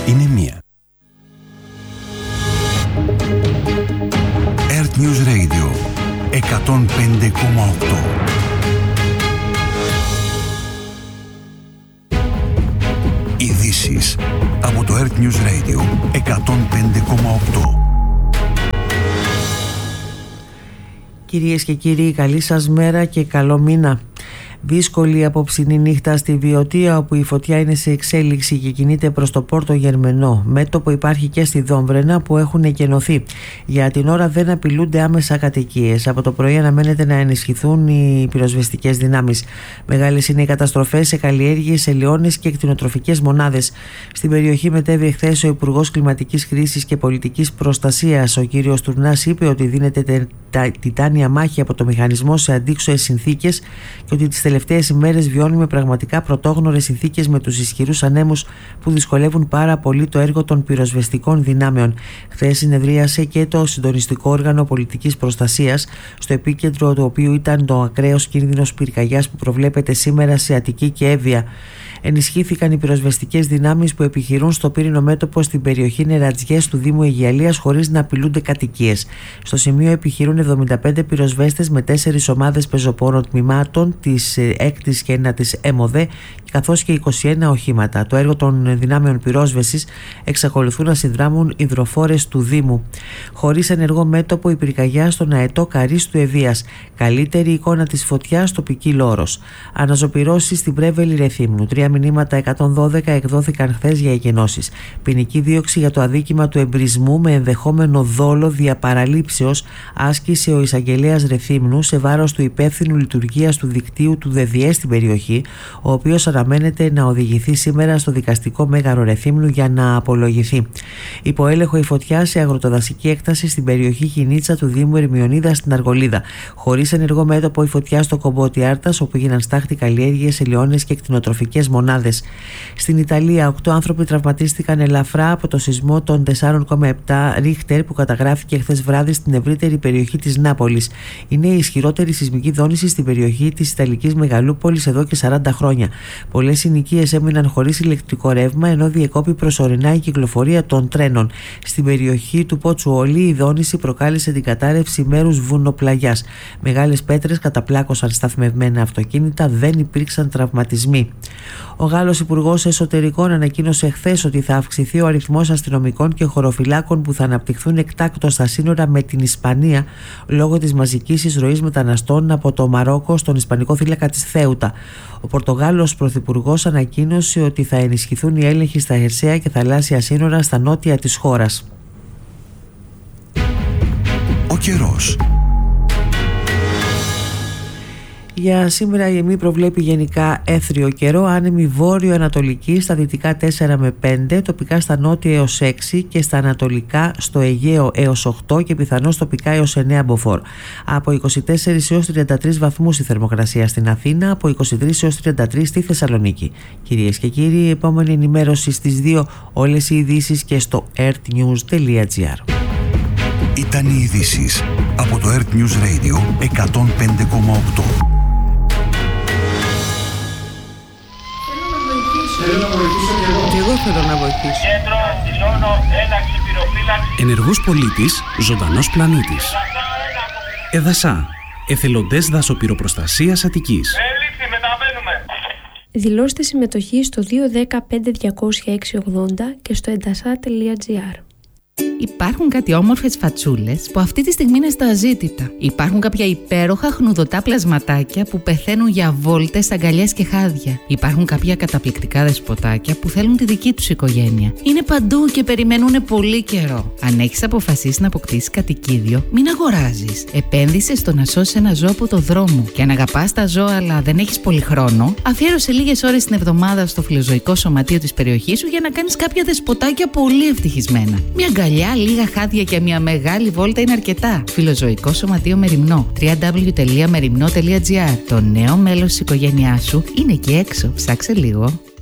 είναι μία. Earth News Radio 105,8. Ειδήσεις από το Earth News Radio 105,8. Κυρίες και κύριοι, καλή σας μέρα και καλό μήνα. Δύσκολη απόψινή νύχτα στη Βιωτία, όπου η φωτιά είναι σε εξέλιξη και κινείται προς το Πόρτο Γερμενό. Μέτωπο υπάρχει και στη Δόμβρενα, που έχουν εκενωθεί. Για την ώρα δεν απειλούνται άμεσα κατοικίες. Από το πρωί αναμένεται να ενισχυθούν οι πυροσβεστικές δυνάμεις. Μεγάλες είναι οι καταστροφές σε καλλιέργειες, ελαιώνες και κτηνοτροφικές μονάδες. Στην περιοχή μετέβη εχθές ο Υπουργός Κλιματικής Χρήσης και Πολιτικής Προστασίας. Ο κύριος Τουρνάς είπε ότι δίνεται τιτάνια μάχη από το μηχανισμό σε αντίξωες συνθήκες και ότι τις τελευταίες ημέρες βιώνουμε πραγματικά πρωτόγνωρες συνθήκες με τους ισχυρούς ανέμους που δυσκολεύουν πάρα πολύ το έργο των πυροσβεστικών δυνάμεων. Χθες συνεδρίασε και το συντονιστικό όργανο πολιτικής προστασίας, στο επίκεντρο του οποίου ήταν το ακραίος κίνδυνος πυρκαγιάς που προβλέπεται σήμερα σε Αττική και Εύβοια. Ενισχύθηκαν οι πυροσβεστικές δυνάμεις που επιχειρούν στο πύρινο μέτωπο στην περιοχή Νερατζιές του Δήμου Αιγιαλίας χωρίς να απειλούνται κατοικίες. Στο σημείο επιχειρούν 75 πυροσβέστες με 4 ομάδες πεζοπόρων τμήματων της 6ης και 9ης ΕΜΟΔΕ, καθώς και 21 οχήματα. Το έργο των δυνάμεων πυρόσβεσης εξακολουθούν να συνδράμουν υδροφόρες του Δήμου. Χωρίς ενεργό μέτωπο η πυρκαγιά στον αετό Καρύς του Ευβίας. Καλύτερη εικόνα της φωτιάς τοπική Λόρος. Αναζωπυρώσεις στην Πρέβελη Ρεθύμνου. 3 μηνύματα 112 εκδόθηκαν χθες για εκενώσεις. Ποινική δίωξη για το αδίκημα του εμπρισμού με ενδεχόμενο δόλο δια παραλήψεως άσκησε ο εισαγγελέας Ρεθύμνου σε βάρος του υπεύθυνου λειτουργίας του δικτύου του ΔΔΕ στην περιοχή, ο οποίος αναμένεται να οδηγηθεί σήμερα στο δικαστικό μέγαρο Ρεθύμνου για να απολογηθεί. Υπό έλεγχο η φωτιά σε αγροτοδασική έκταση στην περιοχή Χινίτσα του Δήμου Ερμιονίδα στην Αργολίδα. Χωρίς ενεργό μέτωπο η φωτιά στο Κομπότι Άρτας, όπου γίναν στάχτη καλλιέργειες, ελαιώνες και κτηνοτροφικές μονάδες. Στην Ιταλία, 8 άνθρωποι τραυματίστηκαν ελαφρά από το σεισμό των 4,7 Ρίχτερ που καταγράφηκε χθες βράδυ στην ευρύτερη περιοχή της Νάπολης. Είναι η ισχυρότερη σεισμική δόνηση στην περιοχή της Ιταλικής μεγαλούπολης εδώ και 40 χρόνια. Πολλές συνοικίες έμειναν χωρίς ηλεκτρικό ρεύμα, ενώ διεκόπη προσωρινά η κυκλοφορία των τρένων. Στην περιοχή του Ποτσουόλι η δόνηση προκάλεσε την κατάρρευση μέρους βουνοπλαγιάς. Μεγάλες πέτρες καταπλάκωσαν σταθμευμένα αυτοκίνητα, δεν υπήρξαν τραυματισμοί. Ο Γάλλος Υπουργός Εσωτερικών ανακοίνωσε χθες ότι θα αυξηθεί ο αριθμός αστυνομικών και χωροφυλάκων που θα αναπτυχθούν εκτάκτως στα σύνορα με την Ισπανία λόγω της μαζικής εισρωής μεταναστών από το Μαρόκο στον Ισπανικό θύλακα της Θέουτα. Ο Πορτογάλος Πρωθυπουργός ανακοίνωσε ότι θα ενισχυθούν οι έλεγχοι στα χερσαία και θαλάσσια σύνορα στα νότια της χώρας. Ο καιρός. Για σήμερα η ΕΜΗ προβλέπει γενικά έθριο καιρό, άνεμη βόρειο-ανατολική στα δυτικά 4 με 5, τοπικά στα νότια έως 6 και στα ανατολικά στο Αιγαίο έως 8 και πιθανώς τοπικά έως 9 μποφόρ. Από 24 έως 33 βαθμούς η θερμοκρασία στην Αθήνα, από 23 έως 33 στη Θεσσαλονίκη. Κυρίες και κύριοι, η επόμενη ενημέρωση στις 2, όλες οι ειδήσεις και στο earthnews.gr. Ήταν οι ειδήσεις από το Earth News Radio 105,8. Θέλω να βοηθήσω και εγώ. Και εγώ θέλω να βοηθήσω. Κέντρο, δηλώνω ένταξη πυροφύλαξη. Ενεργός πολίτης, ζωντανός πλανήτης. Εδασά, εθελοντές δασοπυροπροστασίας Αττικής. Έληξη, μεταβαίνουμε. Δηλώστε συμμετοχή στο 210-5200-680 και στο endasa.gr. Υπάρχουν κάτι όμορφες φατσούλες που αυτή τη στιγμή είναι στα αζήτητα. Υπάρχουν κάποια υπέροχα χνουδωτά πλασματάκια που πεθαίνουν για βόλτες, αγκαλιές και χάδια. Υπάρχουν κάποια καταπληκτικά δεσποτάκια που θέλουν τη δική τους οικογένεια. Είναι παντού και περιμένουν πολύ καιρό. Αν έχεις αποφασίσει να αποκτήσεις κατοικίδιο, μην αγοράζεις. Επένδυσε στο να σώσεις ένα ζώο από το δρόμο. Και αν αγαπάς τα ζώα αλλά δεν έχεις πολύ χρόνο, αφιέρωσε λίγες ώρες την εβδομάδα στο φιλοζωικό σωματείο της περιοχής σου για να κάνεις κάποια δεσποτάκια πολύ ευτυχισμένα. Μια αγκαλιά, λίγα χάδια και μια μεγάλη βόλτα είναι αρκετά. Φιλοζωικό Σωματείο Μεριμνό. www.merimno.gr. Το νέο μέλος της οικογένειάς σου είναι εκεί έξω. Ψάξε λίγο.